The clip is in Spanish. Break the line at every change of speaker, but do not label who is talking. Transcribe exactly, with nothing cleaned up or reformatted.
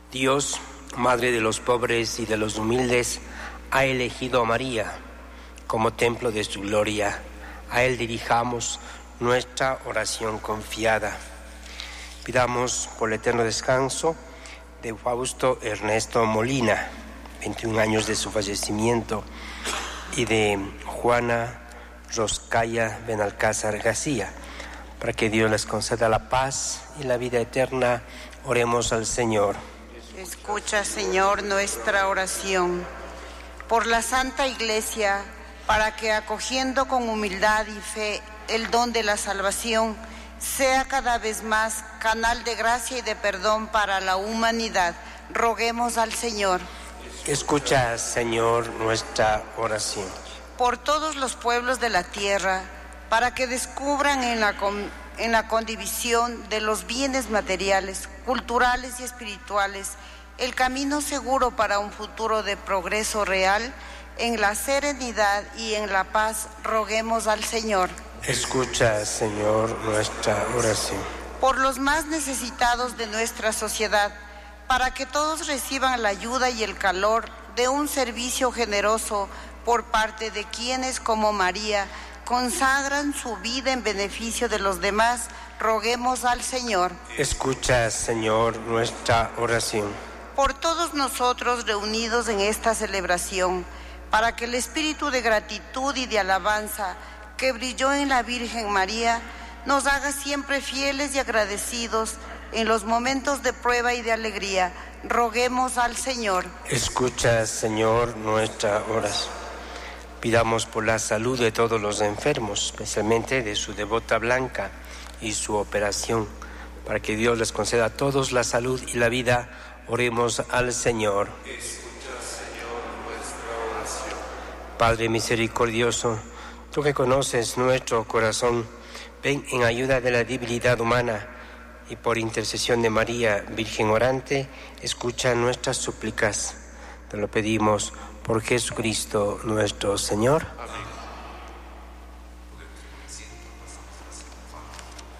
Dios, Madre de los pobres y de los humildes, ha elegido a María como templo de su gloria. A Él dirijamos nuestra oración confiada. Pidamos por el eterno descanso de Fausto Ernesto Molina, veintiún años de su fallecimiento, y de Juana Roscaya Benalcázar García, para que Dios les conceda la paz y la vida eterna. Oremos al Señor.
Escucha, Señor, nuestra oración por la Santa Iglesia, para que acogiendo con humildad y fe el don de la salvación, sea cada vez más canal de gracia y de perdón para la humanidad. Roguemos al Señor.
Escucha, Señor, nuestra oración.
Por todos los pueblos de la tierra, para que descubran en la, en la condivisión de los bienes materiales, culturales y espirituales, el camino seguro para un futuro de progreso real, en la serenidad y en la paz, roguemos al Señor.
Escucha, Señor, nuestra oración.
Por los más necesitados de nuestra sociedad, para que todos reciban la ayuda y el calor de un servicio generoso por parte de quienes, como María, consagran su vida en beneficio de los demás, roguemos al Señor.
Escucha, Señor, nuestra oración.
Por todos nosotros reunidos en esta celebración, para que el espíritu de gratitud y de alabanza que brilló en la Virgen María nos haga siempre fieles y agradecidos en los momentos de prueba y de alegría, roguemos al Señor.
Escucha, Señor, nuestra oración. Pidamos por la salud de todos los enfermos, especialmente de su devota Blanca y su operación, para que Dios les conceda a todos la salud y la vida. Oremos al Señor.
Escucha, Señor, nuestra oración.
Padre misericordioso, tú que conoces nuestro corazón, ven en ayuda de la debilidad humana y por intercesión de María, Virgen orante, escucha nuestras súplicas. Te lo pedimos por Jesucristo nuestro Señor.
Amén.